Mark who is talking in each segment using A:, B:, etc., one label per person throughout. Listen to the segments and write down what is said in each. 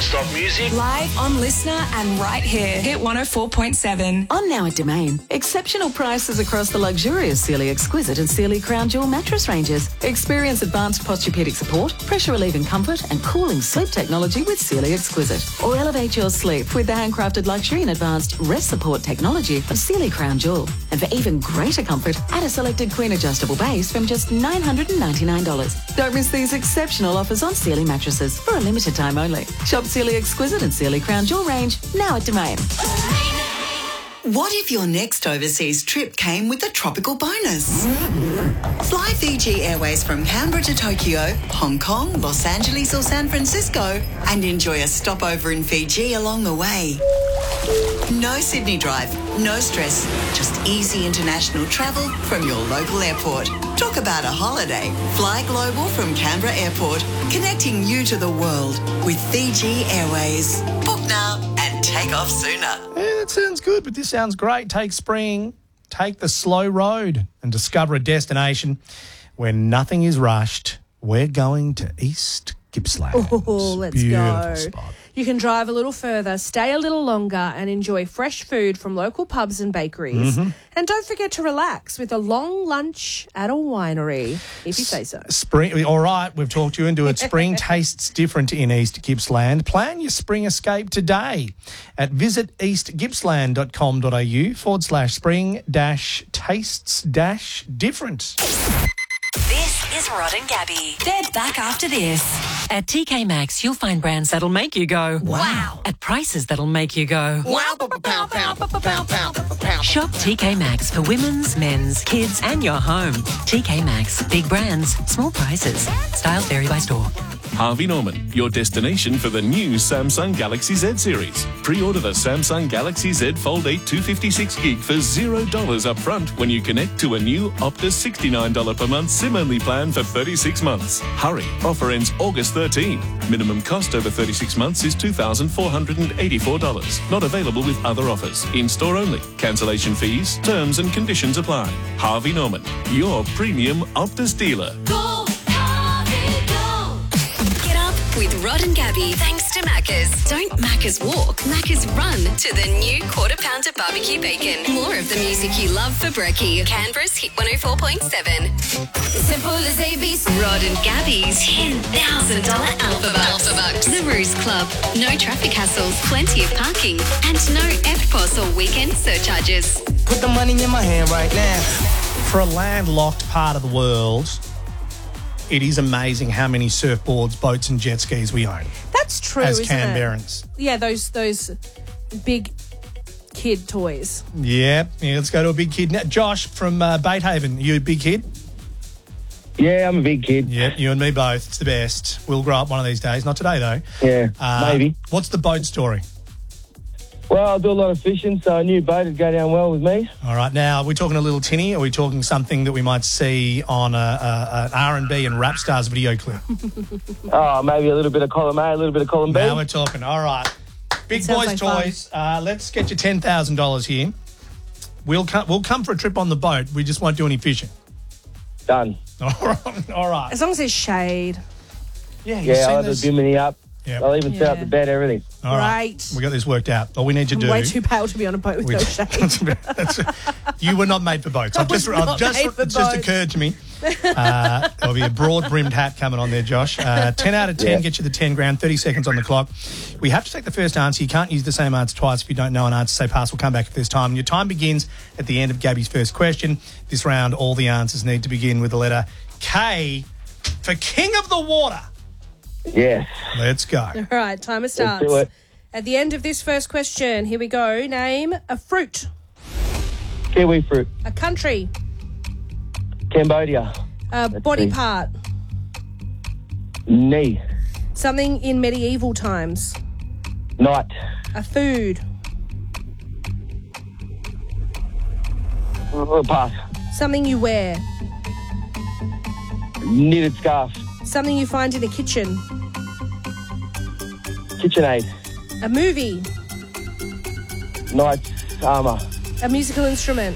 A: Non-stop music.
B: Live on Listener and right here. Hit 104.7.
C: On now at Domain. Exceptional prices across the luxurious Sealy Exquisite and Sealy Crown Jewel mattress ranges. Experience advanced posturepedic support, pressure relieving comfort and cooling sleep technology with Sealy Exquisite. Or elevate your sleep with the handcrafted luxury and advanced rest support technology of Sealy Crown Jewel. And for even greater comfort, add a selected queen adjustable base from just $999. Don't miss these exceptional offers on Sealy mattresses for a limited time only. Shop Sealy Exquisite and Sealy Crown Jewel range now at Domain.
D: What if your next overseas trip came with a tropical bonus? Fly Fiji Airways from Canberra to Tokyo, Hong Kong, Los Angeles or San Francisco and enjoy a stopover in Fiji along the way. No Sydney drive, no stress, just easy international travel from your local airport. Talk about a holiday. Fly global from Canberra Airport, connecting you to the world with Fiji Airways. Book now and take off sooner.
E: Yeah, that sounds good, but this sounds great. Take spring, take the slow road and discover a destination where nothing is rushed. We're going to East Gippsland.
F: Oh, let's
E: Beautiful
F: go.
E: Spot.
F: You can drive a little further, stay a little longer and enjoy fresh food from local pubs and bakeries.
E: Mm-hmm.
F: And don't forget to relax with a long lunch at a winery, if you say so.
E: Spring, all right, we've talked you into it. Spring tastes different in East Gippsland. Plan your spring escape today at visitEastGippsland.com.au/spring-tastes-different.
G: This is Rod and Gabby.
B: They're back after this.
G: At TK Maxx, you'll find brands that'll make you go, wow, at prices that'll make you go, wow. Shop TK Maxx for women's, men's, kids, and your home. TK Maxx, big brands, small prices. Styles vary by store.
H: Harvey Norman, your destination for the new Samsung Galaxy Z series. Pre-order the Samsung Galaxy Z Fold 8 256GB for $0 up front when you connect to a new Optus $69 per month SIM-only plan for 36 months. Hurry, offer ends August 13. Minimum cost over 36 months is $2,484. Not available with other offers. In-store only. Cancellation fees, terms and conditions apply. Harvey Norman, your premium Optus dealer.
G: Go, Harvey, go! Get up with Rod and Gabby thanks to Macca's. Don't Macca's walk, Macca's run to the new Quarter Pounder Barbecue Bacon. More of the music you love for brekkie. Canberra's Hit 104.7. Simple as ABC. Rod and Gabby's $10,000 Alpha Bucks. The Ruse Club. No traffic hassles, plenty of parking, and no EFTPOS or weekend surcharges.
I: Put the money in my hand right now.
E: For a landlocked part of the world, it is amazing how many surfboards, boats and jet skis we own.
F: That's true,
E: as
F: isn't
E: Canberrans.
F: it? Yeah, those big kid toys.
E: Yeah, let's go to a big kid now. Josh from Beethaven, you a big kid?
J: Yeah, I'm a big kid.
E: Yep, you and me both. It's the best. We'll grow up one of these days. Not today, though.
J: Yeah, maybe.
E: What's the boat story?
J: Well, I do a lot of fishing, so I knew boat would go down well with me.
E: All right. Now, are we talking a little tinny, or are we talking something that we might see on an R&B and rap stars video clip?
J: Oh, maybe a little bit of column A, a little bit of column B.
E: Now we're talking. All right. Big boys'
F: like
E: toys. Let's get you $10,000 here. We'll come for a trip on the boat. We just won't do any fishing.
J: Done.
E: All right.
F: As long as there's shade.
E: Yeah,
J: I'll have the bimini up.
E: Yep.
J: I'll even set up the bed, everything.
E: All right.
F: Great.
E: We got this worked out. All we need to do...
F: I'm way too pale to be on a boat with no shade.
E: You were not made for boats.
F: It's
E: just occurred to me. There'll be a broad-brimmed hat coming on there, Josh. 10 out of 10 gets you the 10 grand, 30 seconds on the clock. We have to take the first answer. You can't use the same answer twice. If you don't know an answer, say pass. We'll come back if there's time. And your time begins at the end of Gabby's first question. This round, all the answers need to begin with the letter K for King of the Water.
J: Yes.
E: Let's go.
F: All right, timer starts.
J: Let's do it.
F: At the end of this first question, here we go. Name a fruit.
J: Kiwi fruit.
F: A country.
J: Cambodia.
F: A body part.
J: Knee.
F: Something in medieval times.
J: Night.
F: A food.
J: Pass.
F: Something you wear.
J: Knitted scarf.
F: Something you find in a kitchen.
J: KitchenAid.
F: A movie.
J: Knight's armour.
F: A musical instrument.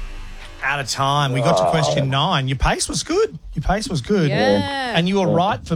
E: Out of time. We got to question 9. Your pace was good.
F: Yeah.
E: And you were right for